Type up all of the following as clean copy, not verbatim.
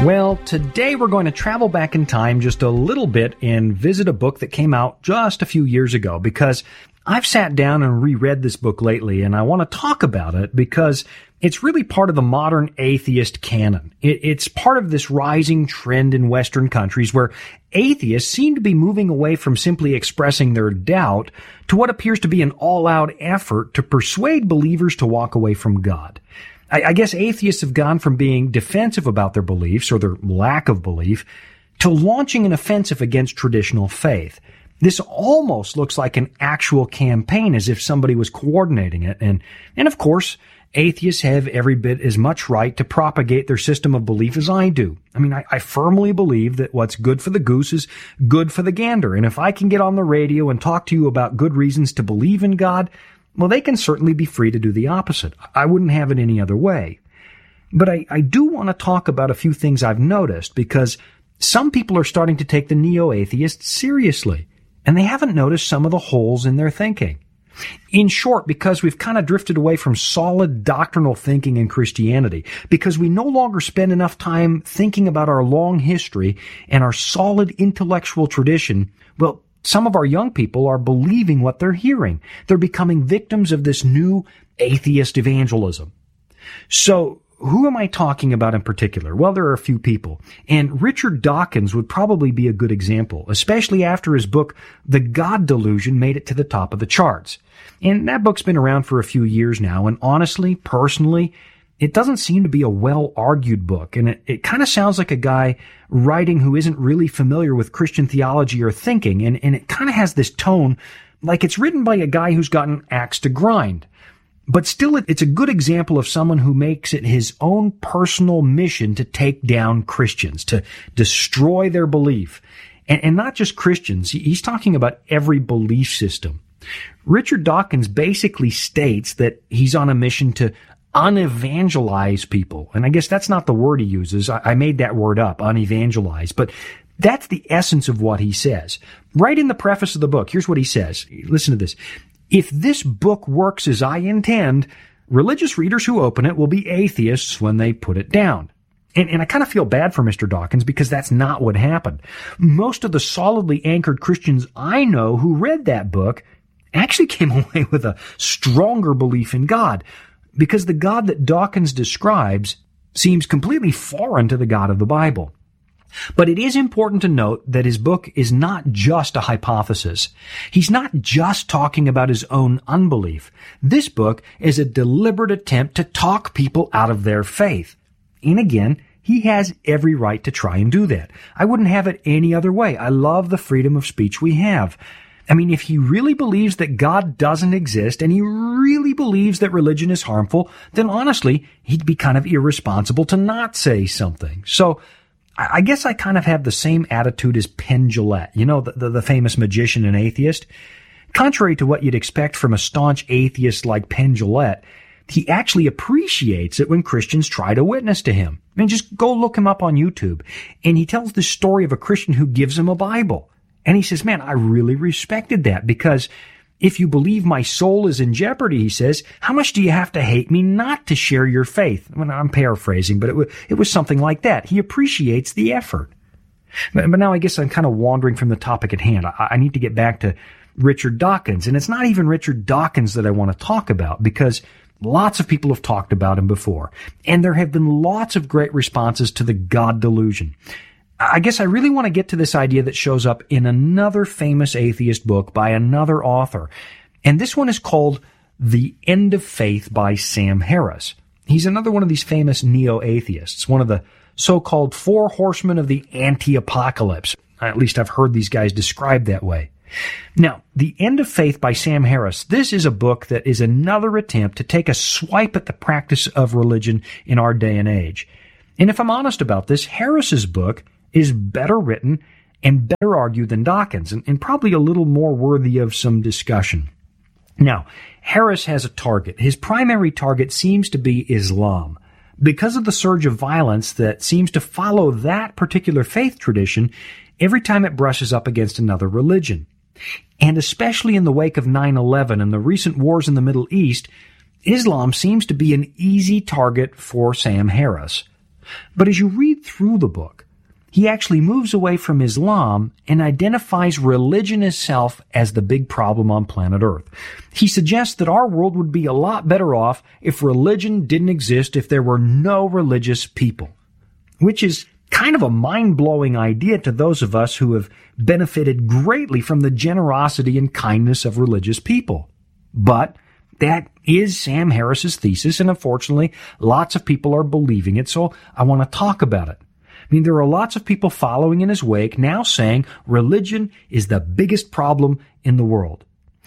Well, today we're going to travel back in time just a little bit and visit a book that came out just a few years ago, because I've sat down and reread this book lately, and I want to talk about it because it's really part of the modern atheist canon. It's part of this rising trend in Western countries where atheists seem to be moving away from simply expressing their doubt to what appears to be an all-out effort to persuade believers to walk away from God. I guess atheists have gone from being defensive about their beliefs or their lack of belief to launching an offensive against traditional faith. This almost looks like an actual campaign, as if somebody was coordinating it. And of course, atheists have every bit as much right to propagate their system of belief as I do. I mean, I firmly believe that what's good for the goose is good for the gander. And if I can get on the radio and talk to you about good reasons to believe in God, well, they can certainly be free to do the opposite. I wouldn't have it any other way. But I do want to talk about a few things I've noticed, because some people are starting to take the neo-atheists seriously, and they haven't noticed some of the holes in their thinking. In short, because we've kind of drifted away from solid doctrinal thinking in Christianity, because we no longer spend enough time thinking about our long history and our solid intellectual tradition, well, some of our young people are believing what they're hearing. They're becoming victims of this new atheist evangelism. So, who am I talking about in particular? Well, there are a few people. And Richard Dawkins would probably be a good example, especially after his book, The God Delusion, made it to the top of the charts. And that book's been around for a few years now, and honestly, personally, it doesn't seem to be a well-argued book, and it kind of sounds like a guy writing who isn't really familiar with Christian theology or thinking, and it kind of has this tone like it's written by a guy who's got an axe to grind. But still, it's a good example of someone who makes it his own personal mission to take down Christians, to destroy their belief. And not just Christians, he's talking about every belief system. Richard Dawkins basically states that he's on a mission to unevangelize people. And I guess that's not the word he uses. I made that word up, unevangelize. But that's the essence of what he says. Right in the preface of the book, here's what he says. Listen to this. If this book works as I intend, religious readers who open it will be atheists when they put it down. And I kind of feel bad for Mr. Dawkins, because that's not what happened. Most of the solidly anchored Christians I know who read that book actually came away with a stronger belief in God, because the God that Dawkins describes seems completely foreign to the God of the Bible. But it is important to note that his book is not just a hypothesis. He's not just talking about his own unbelief. This book is a deliberate attempt to talk people out of their faith. And again, he has every right to try and do that. I wouldn't have it any other way. I love the freedom of speech we have. I mean, if he really believes that God doesn't exist and he really believes that religion is harmful, then honestly, he'd be kind of irresponsible to not say something. So I guess I kind of have the same attitude as Penn Jillette, you know, the famous magician and atheist. Contrary to what you'd expect from a staunch atheist like Penn Jillette, he actually appreciates it when Christians try to witness to him. I mean, just go look him up on YouTube. And he tells the story of a Christian who gives him a Bible. And he says, man, I really respected that, because if you believe my soul is in jeopardy, he says, how much do you have to hate me not to share your faith? Well, I'm paraphrasing, but it was something like that. He appreciates the effort. But now I guess I'm kind of wandering from the topic at hand. I need to get back to Richard Dawkins. And it's not even Richard Dawkins that I want to talk about, because lots of people have talked about him before. And there have been lots of great responses to the God delusion. I guess I really want to get to this idea that shows up in another famous atheist book by another author. And this one is called The End of Faith by Sam Harris. He's another one of these famous neo-atheists, one of the so-called four horsemen of the anti-apocalypse. At least I've heard these guys described that way. Now, The End of Faith by Sam Harris, this is a book that is another attempt to take a swipe at the practice of religion in our day and age. And if I'm honest about this, Harris's book is better written and better argued than Dawkins, and probably a little more worthy of some discussion. Now, Harris has a target. His primary target seems to be Islam. Because of the surge of violence that seems to follow that particular faith tradition every time it brushes up against another religion. And especially in the wake of 9/11 and the recent wars in the Middle East, Islam seems to be an easy target for Sam Harris. But as you read through the book, he actually moves away from Islam and identifies religion itself as the big problem on planet Earth. He suggests that our world would be a lot better off if religion didn't exist, if there were no religious people, which is kind of a mind-blowing idea to those of us who have benefited greatly from the generosity and kindness of religious people. But that is Sam Harris's thesis, and unfortunately, lots of people are believing it, so I want to talk about it. I mean, there are lots of people following in his wake now saying religion is the biggest problem in the world.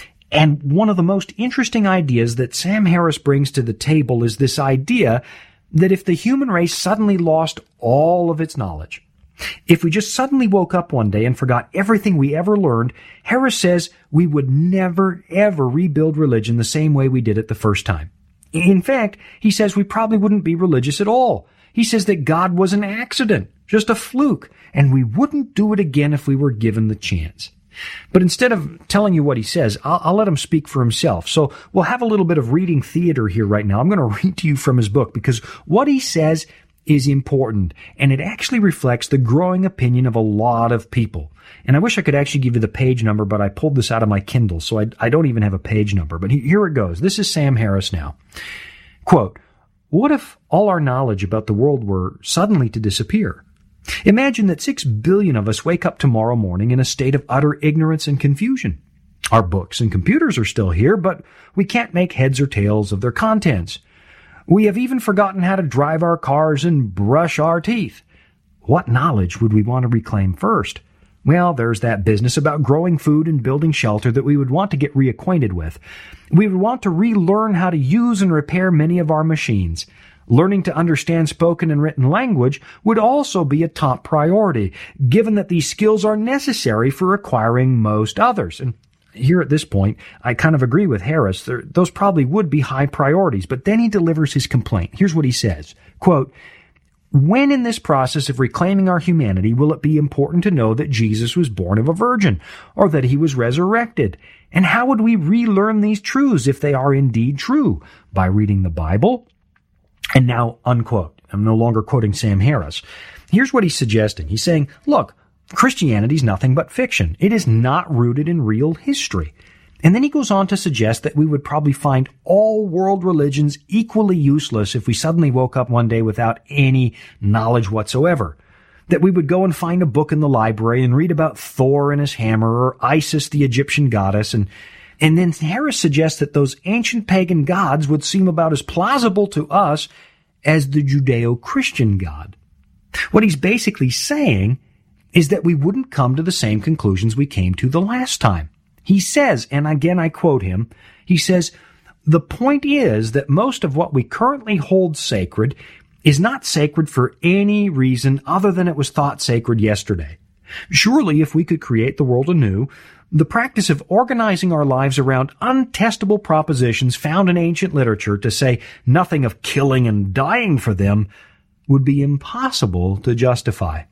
And one of the most interesting ideas that Sam Harris brings to the table is this idea that if the human race suddenly lost all of its knowledge, if we just suddenly woke up one day and forgot everything we ever learned, Harris says we would never, ever rebuild religion the same way we did it the first time. In fact, he says we probably wouldn't be religious at all. He says that God was an accident, just a fluke, and we wouldn't do it again if we were given the chance. But instead of telling you what he says, I'll let him speak for himself. So we'll have a little bit of reading theater here right now. I'm going to read to you from his book because what he says is important, and it actually reflects the growing opinion of a lot of people. And I wish I could actually give you the page number, but I pulled this out of my Kindle, so I don't even have a page number. But here it goes. This is Sam Harris now. Quote, "What if all our knowledge about the world were suddenly to disappear? Imagine that 6 billion of us wake up tomorrow morning in a state of utter ignorance and confusion. Our books and computers are still here, but we can't make heads or tails of their contents. We have even forgotten how to drive our cars and brush our teeth. What knowledge would we want to reclaim first? Well, there's that business about growing food and building shelter that we would want to get reacquainted with. We would want to relearn how to use and repair many of our machines. Learning to understand spoken and written language would also be a top priority, given that these skills are necessary for acquiring most others." And here at this point, I kind of agree with Harris. Those probably would be high priorities, but then he delivers his complaint. Here's what he says, quote, "When in this process of reclaiming our humanity will it be important to know that Jesus was born of a virgin, or that he was resurrected? And how would we relearn these truths if they are indeed true? By reading the Bible?" And now, unquote. I'm no longer quoting Sam Harris. Here's what he's suggesting. He's saying, look, Christianity is nothing but fiction. It is not rooted in real history. And then he goes on to suggest that we would probably find all world religions equally useless if we suddenly woke up one day without any knowledge whatsoever. That we would go and find a book in the library and read about Thor and his hammer or Isis, the Egyptian goddess, and then Harris suggests that those ancient pagan gods would seem about as plausible to us as the Judeo-Christian God. What he's basically saying is that we wouldn't come to the same conclusions we came to the last time. He says, and again I quote him, he says, "The point is that most of what we currently hold sacred is not sacred for any reason other than it was thought sacred yesterday. Surely if we could create the world anew, the practice of organizing our lives around untestable propositions found in ancient literature, to say nothing of killing and dying for them, would be impossible to justify."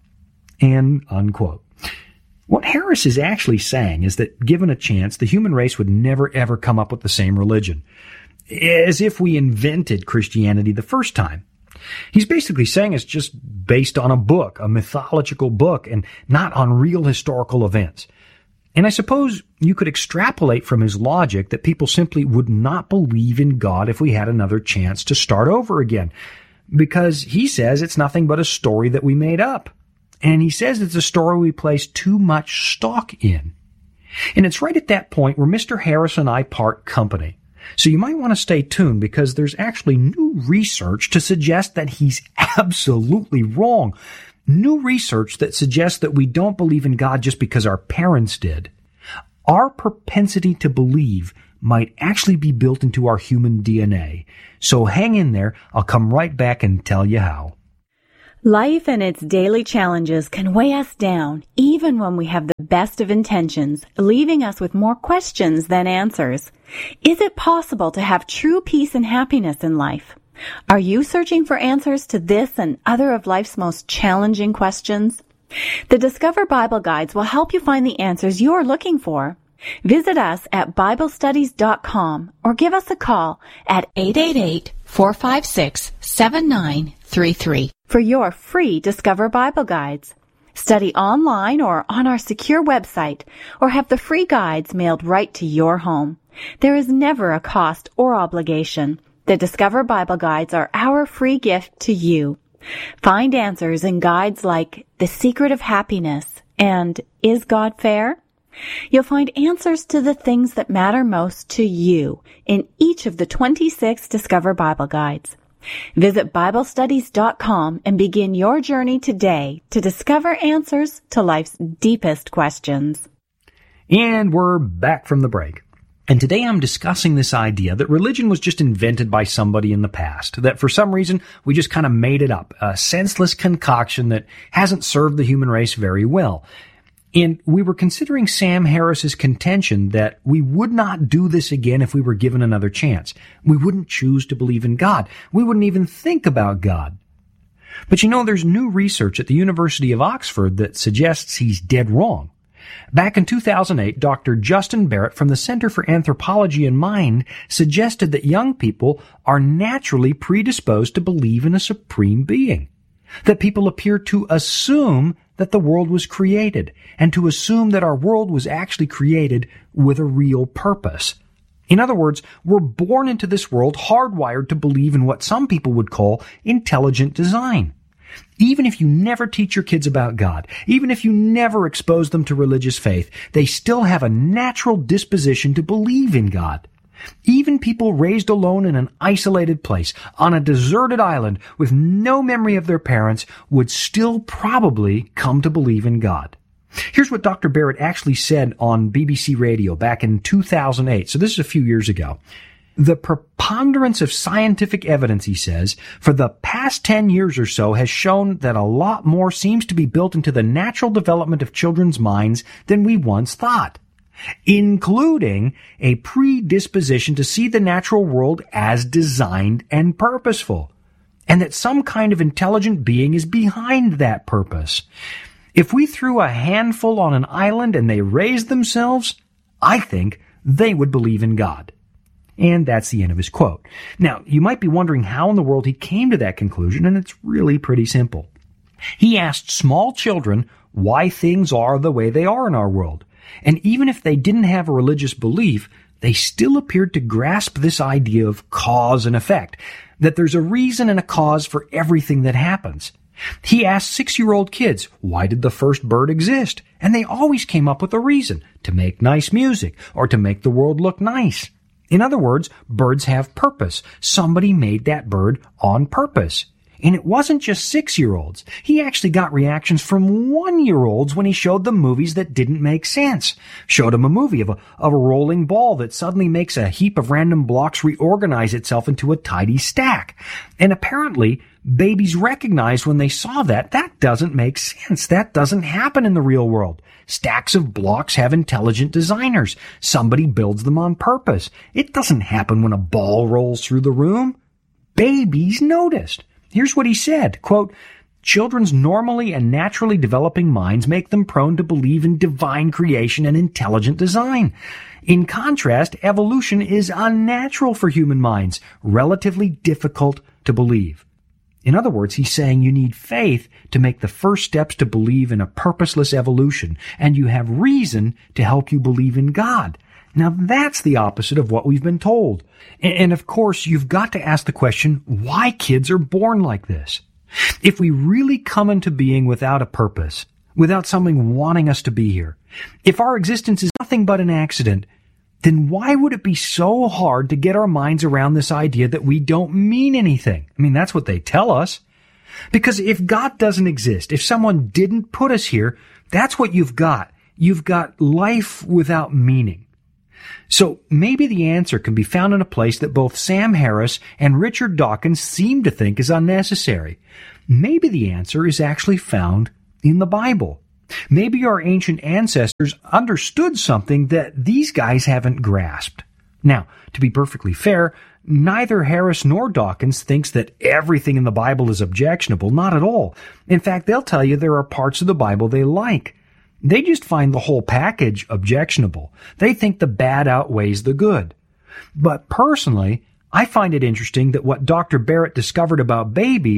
And unquote. What Harris is actually saying is that given a chance, the human race would never ever come up with the same religion, as if we invented Christianity the first time. He's basically saying it's just based on a book, a mythological book, and not on real historical events. And I suppose you could extrapolate from his logic that people simply would not believe in God if we had another chance to start over again, because he says it's nothing but a story that we made up. And he says it's a story we place too much stock in. And it's right at that point where Mr. Harris and I part company. So you might want to stay tuned, because there's actually new research to suggest that he's absolutely wrong. New research that suggests that we don't believe in God just because our parents did. Our propensity to believe might actually be built into our human DNA. So hang in there. I'll come right back and tell you how. Life and its daily challenges can weigh us down, even when we have the best of intentions, leaving us with more questions than answers. Is it possible to have true peace and happiness in life? Are you searching for answers to this and other of life's most challenging questions? The Discover Bible Guides will help you find the answers you're looking for. Visit us at BibleStudies.com or give us a call at 888-456-7933. for your free Discover Bible Guides. Study online or on our secure website, or have the free guides mailed right to your home. There is never a cost or obligation. The Discover Bible Guides are our free gift to you. Find answers in guides like The Secret of Happiness and Is God Fair? You'll find answers to the things that matter most to you in each of the 26 Discover Bible Guides. Visit BibleStudies.com and begin your journey today to discover answers to life's deepest questions. And we're back from the break. And today I'm discussing this idea that religion was just invented by somebody in the past, that for some reason we just kind of made it up, a senseless concoction that hasn't served the human race very well. And we were considering Sam Harris's contention that we would not do this again if we were given another chance. We wouldn't choose to believe in God. We wouldn't even think about God. But you know, there's new research at the University of Oxford that suggests he's dead wrong. Back in 2008, Dr. Justin Barrett from the Center for Anthropology and Mind suggested that young people are naturally predisposed to believe in a supreme being. That people appear to assume that the world was created, and to assume that our world was actually created with a real purpose. In other words, we're born into this world hardwired to believe in what some people would call intelligent design. Even if you never teach your kids about God, even if you never expose them to religious faith, they still have a natural disposition to believe in God. Even people raised alone in an isolated place, on a deserted island with no memory of their parents, would still probably come to believe in God. Here's what Dr. Barrett actually said on BBC Radio back in 2008. So this is a few years ago. The preponderance of scientific evidence, he says, for the past 10 years or so has shown that a lot more seems to be built into the natural development of children's minds than we once thought, including a predisposition to see the natural world as designed and purposeful, and that some kind of intelligent being is behind that purpose. If we threw a handful on an island and they raised themselves, I think they would believe in God. And that's the end of his quote. Now, you might be wondering how in the world he came to that conclusion, and it's really pretty simple. He asked small children why things are the way they are in our world. And even if they didn't have a religious belief, they still appeared to grasp this idea of cause and effect, that there's a reason and a cause for everything that happens. He asked 6-year-old kids, why did the first bird exist? And they always came up with a reason, to make nice music or to make the world look nice. In other words, birds have purpose. Somebody made that bird on purpose. And it wasn't just 6-year-olds. He actually got reactions from 1-year-olds when he showed them movies that didn't make sense. Showed them a movie of a rolling ball that suddenly makes a heap of random blocks reorganize itself into a tidy stack. And apparently, babies recognized when they saw that doesn't make sense. That doesn't happen in the real world. Stacks of blocks have intelligent designers. Somebody builds them on purpose. It doesn't happen when a ball rolls through the room. Babies noticed. Here's what he said, quote, children's normally and naturally developing minds make them prone to believe in divine creation and intelligent design. In contrast, evolution is unnatural for human minds, relatively difficult to believe. In other words, he's saying you need faith to make the first steps to believe in a purposeless evolution, and you have reason to help you believe in God. Now that's the opposite of what we've been told. And of course, you've got to ask the question, why kids are born like this? If we really come into being without a purpose, without something wanting us to be here, if our existence is nothing but an accident, then why would it be so hard to get our minds around this idea that we don't mean anything? I mean, that's what they tell us. Because if God doesn't exist, if someone didn't put us here, that's what you've got. You've got life without meaning. So maybe the answer can be found in a place that both Sam Harris and Richard Dawkins seem to think is unnecessary. Maybe the answer is actually found in the Bible. Maybe our ancient ancestors understood something that these guys haven't grasped. Now, to be perfectly fair, neither Harris nor Dawkins thinks that everything in the Bible is objectionable. Not at all. In fact, they'll tell you there are parts of the Bible they like. They just find the whole package objectionable. They think the bad outweighs the good. But personally, I find it interesting that what Dr. Barrett discovered about babies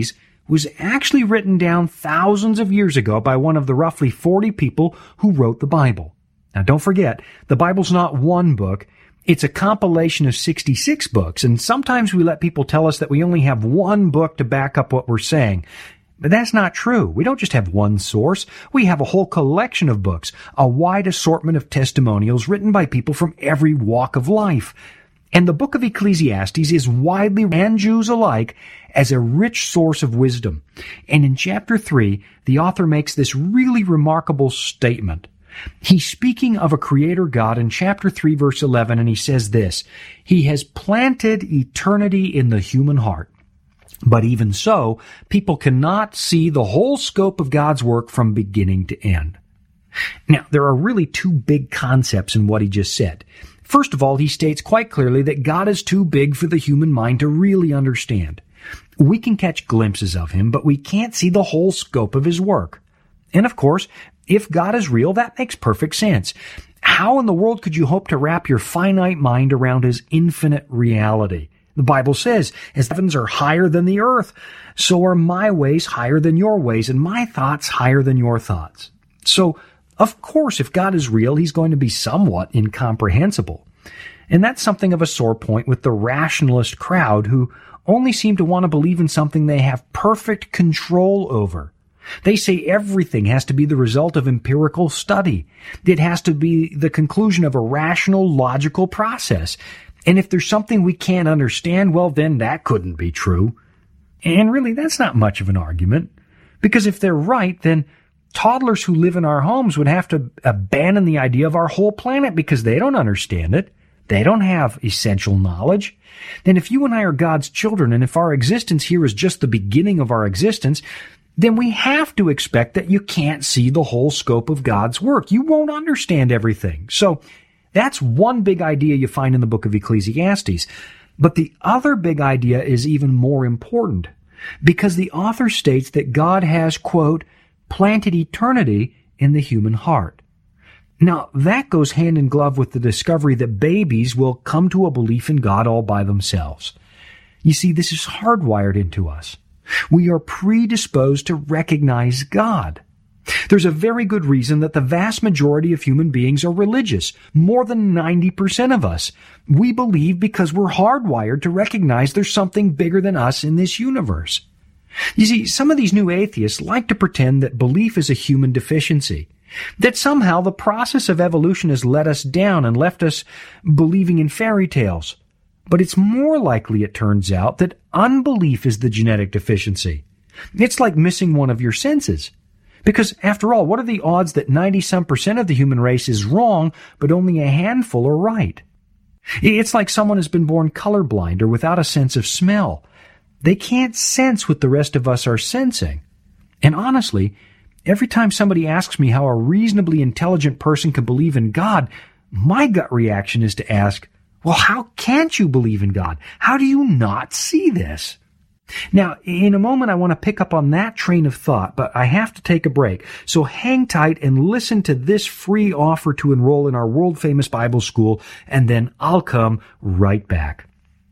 was actually written down thousands of years ago by one of the roughly 40 people who wrote the Bible. Now don't forget, the Bible's not one book. It's a compilation of 66 books, and sometimes we let people tell us that we only have one book to back up what we're saying. But that's not true. We don't just have one source. We have a whole collection of books, a wide assortment of testimonials written by people from every walk of life. And the book of Ecclesiastes is widely, and Jews alike, as a rich source of wisdom. And in chapter 3, the author makes this really remarkable statement. He's speaking of a creator God in chapter 3, verse 11, and he says this, "He has planted eternity in the human heart. But even so, people cannot see the whole scope of God's work from beginning to end." Now, there are really two big concepts in what he just said. First of all, he states quite clearly that God is too big for the human mind to really understand. We can catch glimpses of him, but we can't see the whole scope of his work. And of course, if God is real, that makes perfect sense. How in the world could you hope to wrap your finite mind around his infinite reality? The Bible says, "As the heavens are higher than the earth, so are my ways higher than your ways, and my thoughts higher than your thoughts." So, of course, if God is real, he's going to be somewhat incomprehensible. And that's something of a sore point with the rationalist crowd who only seem to want to believe in something they have perfect control over. They say everything has to be the result of empirical study. It has to be the conclusion of a rational, logical process. And if there's something we can't understand, well, then that couldn't be true. And really, that's not much of an argument. Because if they're right, then toddlers who live in our homes would have to abandon the idea of our whole planet because they don't understand it. They don't have essential knowledge. Then if you and I are God's children, and if our existence here is just the beginning of our existence, then we have to expect that you can't see the whole scope of God's work. You won't understand everything. So that's one big idea you find in the book of Ecclesiastes. But the other big idea is even more important, because the author states that God has, quote, planted eternity in the human heart. Now, that goes hand in glove with the discovery that babies will come to a belief in God all by themselves. You see, this is hardwired into us. We are predisposed to recognize God. There's a very good reason that the vast majority of human beings are religious. More than 90% of us. We believe because we're hardwired to recognize there's something bigger than us in this universe. You see, some of these new atheists like to pretend that belief is a human deficiency, that somehow the process of evolution has let us down and left us believing in fairy tales. But it's more likely, it turns out, that unbelief is the genetic deficiency. It's like missing one of your senses. Because, after all, what are the odds that 90-some% of the human race is wrong, but only a handful are right? It's like someone has been born colorblind or without a sense of smell. They can't sense what the rest of us are sensing. And honestly, every time somebody asks me how a reasonably intelligent person can believe in God, my gut reaction is to ask, well, how can't you believe in God? How do you not see this? Now, in a moment, I want to pick up on that train of thought, but I have to take a break. So hang tight and listen to this free offer to enroll in our world-famous Bible school, and then I'll come right back.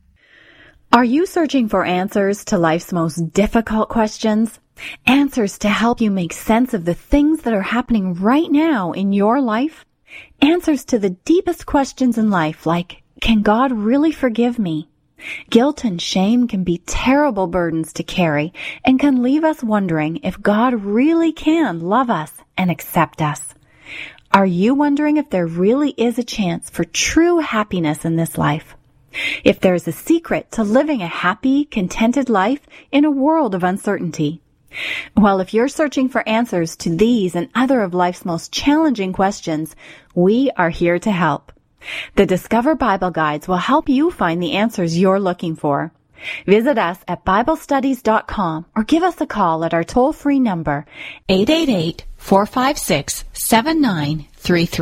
Are you searching for answers to life's most difficult questions? Answers to help you make sense of the things that are happening right now in your life? Answers to the deepest questions in life, like, can God really forgive me? Guilt and shame can be terrible burdens to carry and can leave us wondering if God really can love us and accept us. Are you wondering if there really is a chance for true happiness in this life? If there's a secret to living a happy, contented life in a world of uncertainty? Well, if you're searching for answers to these and other of life's most challenging questions, we are here to help. The Discover Bible Guides will help you find the answers you're looking for. Visit us at BibleStudies.com or give us a call at our toll-free number, 888-456-7933.